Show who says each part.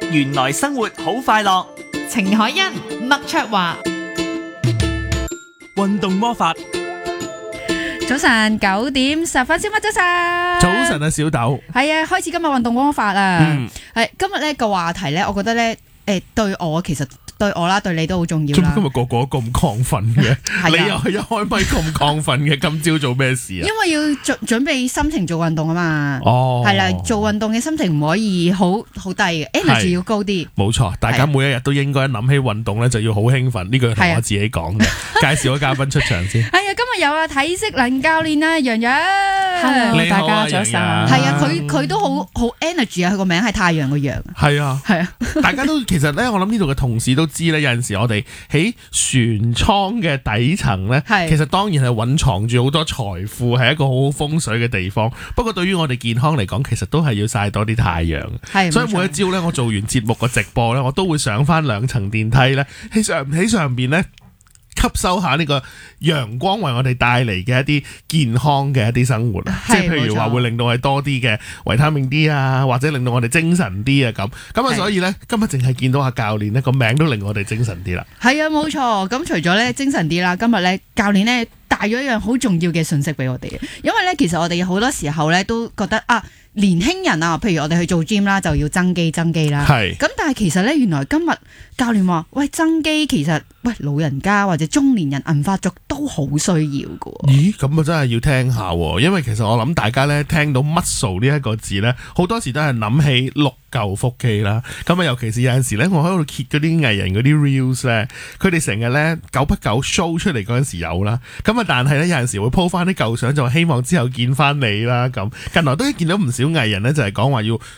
Speaker 1: 原來生活好快樂。
Speaker 2: 程海欣、麥卓華，
Speaker 1: 運動魔法，
Speaker 2: 早晨9:10，小芬早晨。
Speaker 3: 早晨啊，小豆。
Speaker 2: 係啊，開始今日運動魔法啦。係今日咧個話題咧，我覺得咧，對我其實對我啦，對你都好重要啦。
Speaker 3: 今日個個咁亢奮嘅，你又係一開咪咁亢奮嘅，今朝做咩事啊？
Speaker 2: 因為要準備心情做運動啊嘛。
Speaker 3: 哦，
Speaker 2: 係啦，做運動嘅心情唔可以好低嘅 ，energy 要高啲。
Speaker 3: 冇錯，大家每一日都應該諗起運動咧，就要好興奮。呢句係同我自己講嘅。介紹個嘉賓出場先。
Speaker 2: 係啊，今日有啊體適能教練啦，洋洋。
Speaker 3: Hello，
Speaker 4: 大家早晨。
Speaker 2: 係啊，佢都好 energy 啊，佢個名係太陽個陽。
Speaker 3: 係啊，
Speaker 2: 係啊，
Speaker 3: 大家都其實咧，我諗呢度嘅同事都知咧，有陣時我哋喺船艙嘅底層咧，其實當然係蘊藏住好多財富，係一個好好風水嘅地方。不過對於我哋健康嚟講，其實都係要曬多啲太陽。
Speaker 2: 係，
Speaker 3: 所以每一朝咧，我做完節目個直播咧，我都會上翻2層電梯咧，喺上邊咧，吸收下呢個陽光為我哋帶嚟嘅一啲健康嘅一啲生活，即係譬如話會令到係多啲嘅維他命 D 啊，或者令到我哋精神啲啊咁啊，所以咧今日淨係見到阿教練呢個名都令我哋精神啲啦。
Speaker 2: 係啊，冇錯。咁除咗咧精神啲啦，今日咧教練咧帶咗一樣好重要嘅信息俾我哋嘅，因為咧其實我哋好多時候咧都覺得啊，年輕人啊，譬如我哋去做 gym 啦，就要增肌啦。
Speaker 3: 係。咁
Speaker 2: 但係其實咧，原來今日教練話，喂，增肌其實喂老人家或者中年人銀髮族都好需要㗎。
Speaker 3: 咦，咁啊真係要聽下喎，因為其實我諗大家咧聽到 muscle 呢一個字咧，好多時都係諗起6嚿腹肌啦。咁啊，尤其是有陣時咧，我喺度揭嗰啲藝人嗰啲 reels 咧，佢哋成日咧久不久 show 出嚟嗰陣時有啦。咁啊，但係咧有陣時會 po 翻啲舊相，就希望之後見翻你啦。咁近來都見到唔少藝人咧，就係講話要